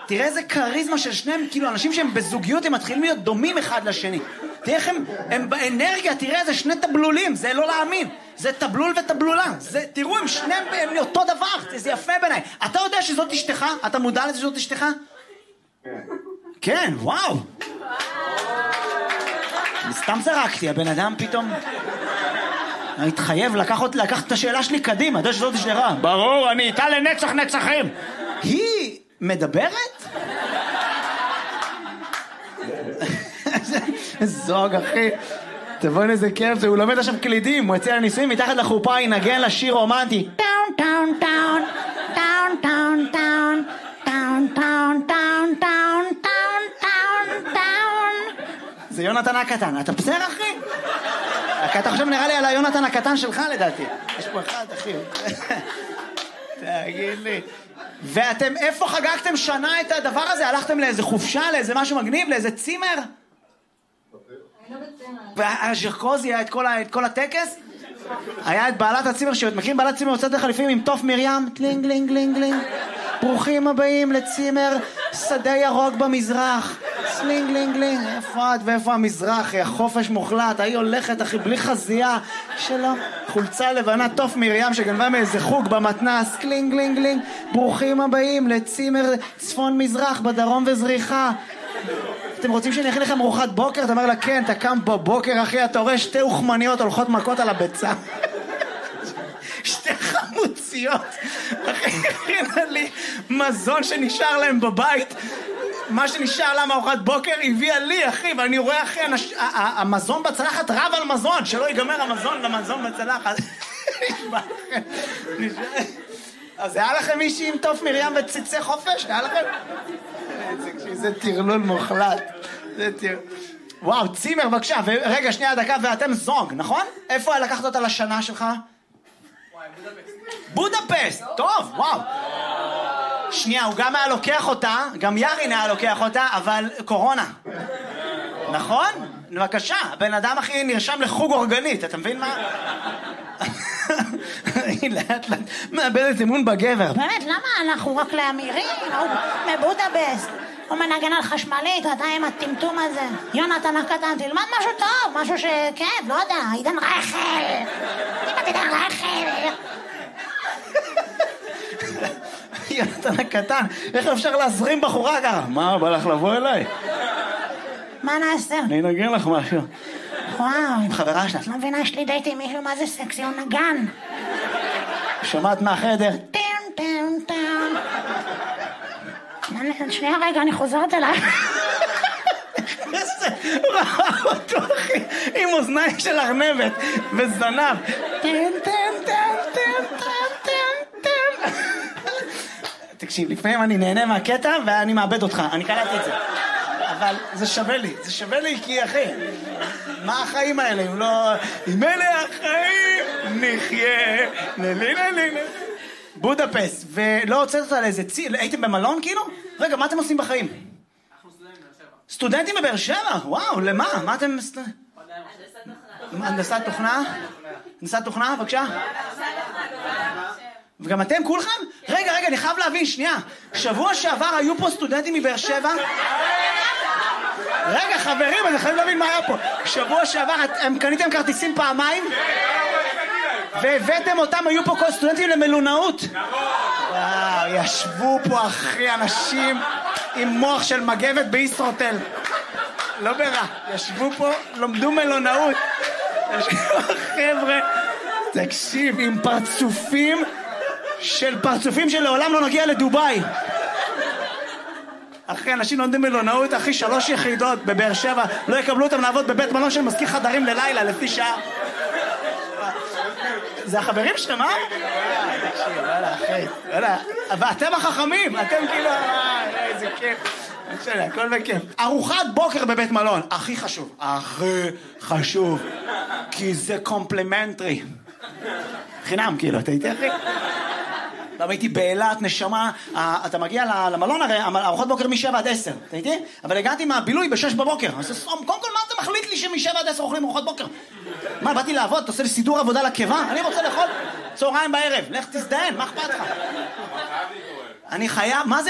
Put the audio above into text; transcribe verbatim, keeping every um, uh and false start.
תראה איזה קריזמה של שניהם, כאילו אנשים שהם בזוגיות הם מתחילים להיות דומים אחד לשני. תראה איך הם, הם באנרגיה, תראה איזה שני טבלולים, זה לא להאמין. זה טבלול וטבלולה, זה, תראו הם שניהם הם אותו דבר, זה יפה בעיניי. אתה יודע שזאת אשתך? אתה מודע לזה שזאת אשתך? כן, וואו. סתם זרקתי, הבן אדם פתאום התחייב לקחת, לקחת את השאלה שלי קדימה, אתה יודע שזאת אשתך? ברור, אני איתה לנצח נצחים. היא מדברת? זוג אחי, תבוא איזה כיף, הוא לומד עכשיו קלידים, הוא יצא לניסויים, מתחת לחופה ינגן לשיר רומנטי. טאון טאון טאון טאון טאון טאון טאון טאון טאון טאון טאון טאון טאון. זה יונתן הקטן, אתה בסדר אחי? אתה חושב נראה לי על היונתן הקטן שלך לדעתי. יש פה אחד אחי. תגיד לי. ואתם איפה חגגתם שנה את הדבר הזה? הלכתם לאיזה חופשה, לאיזה משהו מגניב, לאיזה צימר? והז'רקוזי היה את כל, את כל הטקס? היה את בעלת הצימר, שמכירים בעלת צימר יוצאת לחליפים עם תוף מרים, טלינג לינג לינג לינג, ברוכים הבאים לצימר שדה ירוק במזרח, סלינג לינג לינג, איפה את ואיפה המזרח, החופש מוחלט, היא הולכת אחי בלי חזייה שלו, חולצה לבנה תוף מרים שגנבה מאיזה חוג במתנס, קלינג לינג לינג, ברוכים הבאים לצימר צפון מזרח בדרום וזריחה. אתם רוצים שאני אכין לכם ארוחת בוקר? אתה אומר לה כן, אתה קם בבוקר אחי, אתה רואה שתי אוכמניות הולכות מכות על הביצה, שתי חמוציות אחי, הכינה לי מזון שנשאר להם בבית, מה שנשאר לה מארוחת בוקר הביאה לי אחי, ואני רואה אחי המזון בצלחת רב על מזון, שלא ייגמר המזון למזון בצלחת. אז היה לכם מישהי עם תוף מרים וציצי חופש? היה לכם? זה תרלול מוחלט. זה תרלול. וואו, צימר בבקשה, ורגע שנייה דקה, ואתם זוג, נכון? איפה לקחת אותה לשנה שלך? וואי, בודפסט. בודפסט, טוב, וואו. שנייה, הוא גם היה לוקח אותה, גם ירין היה לוקח אותה, אבל קורונה. נכון? בבקשה, הבן אדם הכי נרשם לחוג אורגנית, אתה מבין מה? היא לאט לאט מאבדת אמון בגבר. באמת, למה אנחנו רק לאמירים? הוא מבודפסט, הוא מנגן על חשמלית, אתה עם הטמטום הזה. יונתן הקטן, תלמד משהו טוב, משהו שכיף, לא יודע, עידן רייכל. תלמד עידן רייכל. יונתן הקטן, איך אפשר להזרים בחורה ככה? מה, בא לך לבוא אליי? מה נעשה? אני אנגן לך משהו. וואו, עם חברה שלה. את לא מבינה, יש לי דייט עם מישהו, מה זה סקסי, הוא נגן. שומעת מהחדר? טן טן טן. שנייה רגע, אני חוזרת אליי. ראה אותו אחי, עם אוזניים של ארנבת וזנב. טן טן טן טן טן טן טן. תקשיב, לפעמים אני נהנה מהקטע ואני מאבד אותך, אני קלטתי את זה. אבל זה שווה לי, זה שווה לי כי אחי, מה החיים האלה אם לא... אם אלה החיים נחיה, נלי נלי נלי. בודפסט, ולא הוצאת אותה לאיזה צי... הייתם במלון כאילו? רגע, מה אתם עושים בחיים? אנחנו סטודנטים בבאר שבע. סטודנטים בבאר שבע? וואו, למה? מה אתם... הנדסת תוכנה? הנדסת תוכנה, בבקשה? וגם אתם כולכם? רגע, רגע, אני חייב להבין, שנייה. שבוע שעבר היו פה סטודנטים מבאר שבע? רגע, חברים, אני חייב להבין מה היה פה. שבוע שעבר, הם קניתם כרטיסים פעמיים? והבאתם אותם, היו פה כל סטודנטים למלונאות? וואו, ישבו פה אחי אנשים עם מוח של מגבת בישרוטל. לא ברע, ישבו פה, לומדו מלונאות. ישבו חבר'ה, תקשיב, עם פרצופים של פרצופים שלעולם לא נגיע לדוביי. אחי, אנשים לומדים מלונאות, אחי, שלוש יחידות בבאר שבע, לא יקבלו אותם לעבוד בבית מלון של מזכיר חדרים ללילה, לפי שעה. זה החברים שלכם, אה? תקשיב, וואלה, אחי, וואלה, ואתם החכמים, אתם כאילו, איזה כיף. בסדר, הכל בכיף. ארוחת בוקר בבית מלון, הכי חשוב, הכי חשוב, כי זה קומפלימנטרי. חינם, כאילו, אתה איתי, אחי? פעם הייתי באילת, נשמה, אתה מגיע למלון הרי, ארוחות בוקר משבע עד עשר, אתה איתי? אבל הגעתי מהבילוי בשש בבוקר, אז קודם כל מה אתה מחליט לי שמשבע עד עשר אוכלים ארוחות בוקר? מה, באתי לעבוד, אתה עושה לי סידור עבודה לקיבה? אני רוצה לאכול צהריים בערב, לך תזדיין, מה אכפת לך? אני חייב, מה זה